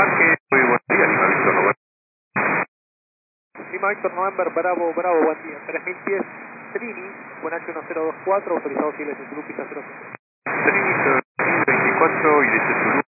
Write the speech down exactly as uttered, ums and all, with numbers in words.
Aterrizaje, muy buen día, Lima Víctor Roberto. Lima Víctor November, Bravo, Bravo, buen día. tres mil pies, Trini, con H uno cero dos cuatro, autorizado Giles de Zulu, pista cero cinco. Trini veinticuatro y dice Zulu.